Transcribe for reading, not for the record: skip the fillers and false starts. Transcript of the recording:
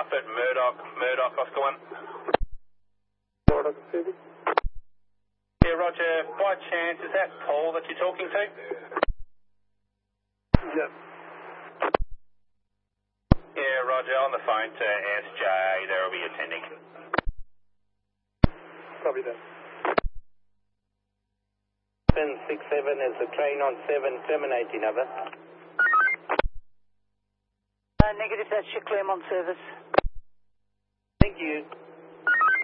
up at Murdoch, Oscar 1. Murdoch City. Yeah, Roger. By chance, is that Paul that you're talking to? Yep. Yeah, Roger. On the phone to SJ. They'll be attending. Copy that. 767 is the train on 7 terminating, over. Negative, that's your Claremont service. Thank you.